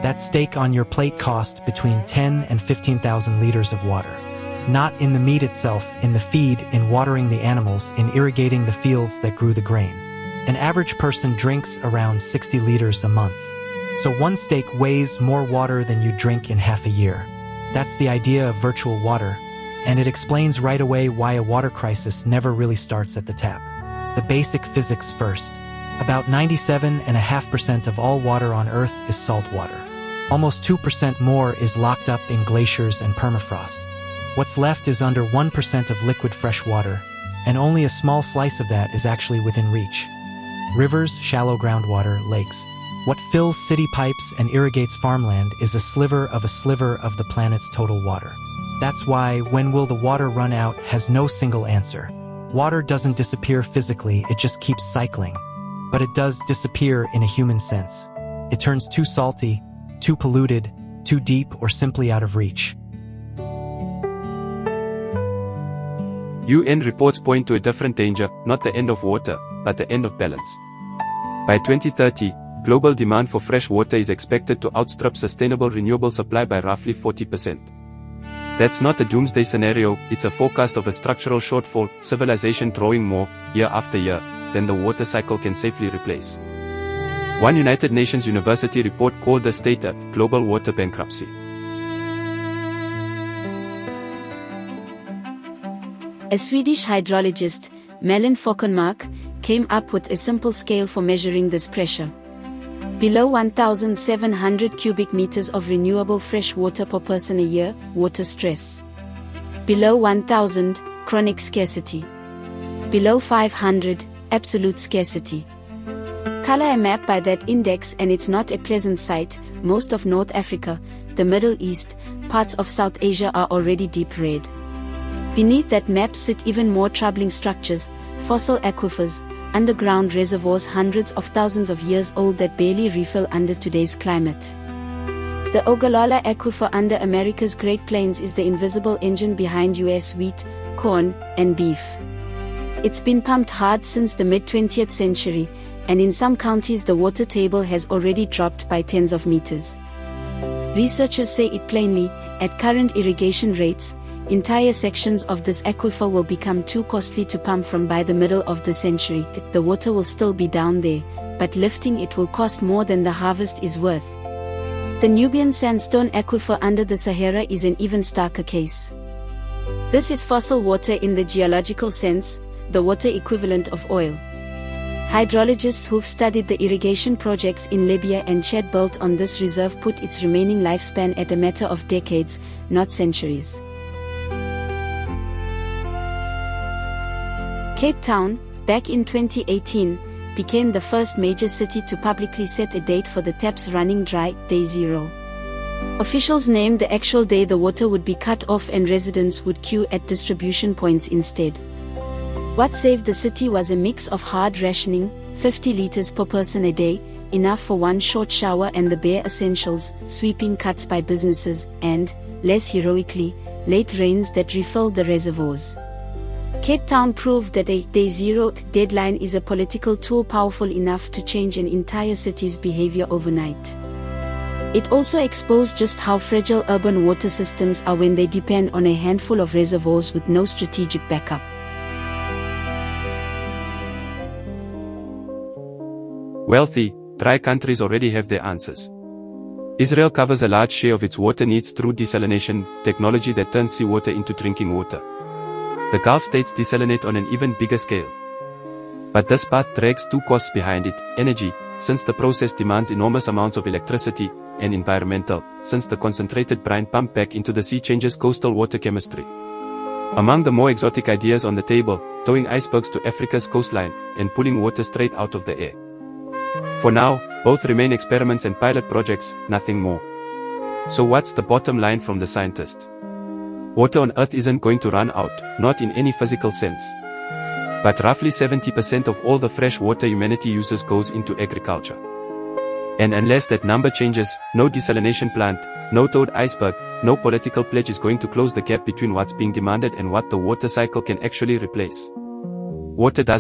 That steak on your plate cost between 10 and 15,000 liters of water. Not in the meat itself, in the feed, in watering the animals, in irrigating the fields that grew the grain. An average person drinks around 60 liters a month. So one steak weighs more water than you drink in half a year. That's the idea of virtual water, and it explains right away why a water crisis never really starts at the tap. The basic physics first. About 97.5% of all water on Earth is salt water. Almost 2% more is locked up in glaciers and permafrost. What's left is under 1% of liquid fresh water, and only a small slice of that is actually within reach. Rivers, shallow groundwater, lakes. What fills city pipes and irrigates farmland is a sliver of the planet's total water. That's why when will the water run out has no single answer. Water doesn't disappear physically, it just keeps cycling. But it does disappear in a human sense. It turns too salty, too polluted, too deep, or simply out of reach. UN reports point to a different danger, not the end of water, but the end of balance. By 2030, global demand for fresh water is expected to outstrip sustainable renewable supply by roughly 40%. That's not a doomsday scenario, it's a forecast of a structural shortfall, civilization drawing more, year after year, than the water cycle can safely replace. One United Nations University report called the state a global water bankruptcy. A Swedish hydrologist, Malin Fockenmark, came up with a simple scale for measuring this pressure. Below 1,700 cubic meters of renewable fresh water per person a year, water stress. Below 1,000, chronic scarcity. Below 500, absolute scarcity. Color a map by that index and it's not a pleasant sight. Most of North Africa, the Middle East, parts of South Asia are already deep red. Beneath that map sit even more troubling structures, fossil aquifers, underground reservoirs hundreds of thousands of years old that barely refill under today's climate. The Ogallala Aquifer under America's Great Plains is the invisible engine behind US wheat, corn, and beef. It's been pumped hard since the mid-20th century, and in some counties the water table has already dropped by tens of meters. Researchers say it plainly, at current irrigation rates, entire sections of this aquifer will become too costly to pump from by the middle of the century. The water will still be down there, but lifting it will cost more than the harvest is worth. The Nubian sandstone aquifer under the Sahara is an even starker case. This is fossil water in the geological sense, the water equivalent of oil. Hydrologists who've studied the irrigation projects in Libya and Chad built on this reserve put its remaining lifespan at a matter of decades, not centuries. Cape Town, back in 2018, became the first major city to publicly set a date for the taps running dry, Day Zero. Officials named the actual day the water would be cut off and residents would queue at distribution points instead. What saved the city was a mix of hard rationing, 50 liters per person a day, enough for one short shower and the bare essentials, sweeping cuts by businesses, and, less heroically, late rains that refilled the reservoirs. Cape Town proved that a Day Zero deadline is a political tool powerful enough to change an entire city's behavior overnight. It also exposed just how fragile urban water systems are when they depend on a handful of reservoirs with no strategic backup. Wealthy, dry countries already have their answers. Israel covers a large share of its water needs through desalination, technology that turns seawater into drinking water. The Gulf states desalinate on an even bigger scale. But this path drags two costs behind it: energy, since the process demands enormous amounts of electricity, and environmental, since the concentrated brine pumped back into the sea changes coastal water chemistry. Among the more exotic ideas on the table, towing icebergs to Africa's coastline, and pulling water straight out of the air. For now, both remain experiments and pilot projects, nothing more. So what's the bottom line from the scientists? Water on Earth isn't going to run out, not in any physical sense. But roughly 70% of all the fresh water humanity uses goes into agriculture. And unless that number changes, no desalination plant, no towed iceberg, no political pledge is going to close the gap between what's being demanded and what the water cycle can actually replace. Water doesn't